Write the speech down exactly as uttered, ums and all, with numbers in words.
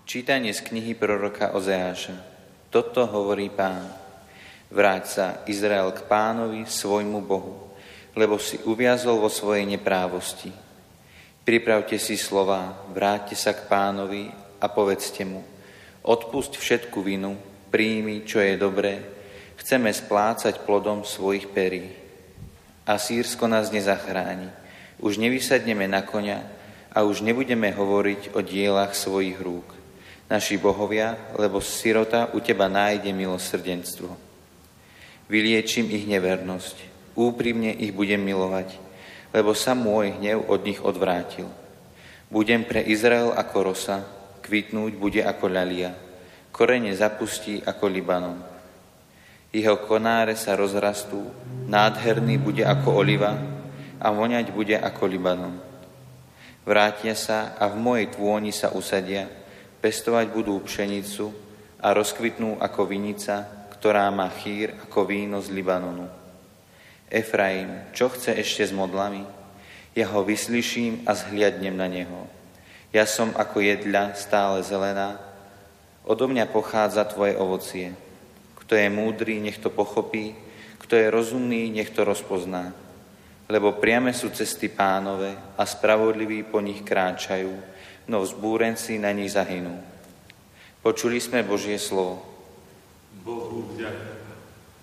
Čítanie z knihy proroka Ozeáša. Toto hovorí Pán. Vráť sa, Izrael, k Pánovi, svojmu Bohu, lebo si uviazol vo svojej neprávosti. Pripravte si slová, vráťte sa k Pánovi a povedzte mu: odpusť všetku vinu, príjmi, čo je dobré, chceme splácať plodom svojich perí. Asýrsko nás nezachráni, už nevysadneme na koňa a už nebudeme hovoriť o dielach svojich rúk. Naši bohovia, lebo sirota u teba nájde milosrdenstvo. Vyliečím ich nevernosť, úprimne ich budem milovať, lebo sa môj hnev od nich odvrátil. Budem pre Izrael ako rosa, kvitnúť bude ako ľalia, korene zapustí ako Libanon. Jeho konáre sa rozrastú, nádherný bude ako oliva a voňať bude ako Libanon. Vrátia sa a v mojej tvôni sa usadia, pestovať budú pšenicu a rozkvitnú ako vinica, ktorá má chýr ako víno z Libanonu. Efraim, čo chce ešte s modlami? Ja ho vyslyším a zhliadnem na neho. Ja som ako jedľa stále zelená, odo mňa pochádza tvoje ovocie. Kto je múdry, nech to pochopí, kto je rozumný, nech to rozpozná. Lebo priame sú cesty Pánove a spravodliví po nich kráčajú, no vzbúrenci na nich zahynú. Počuli sme Božie slovo. Bohu vďaka.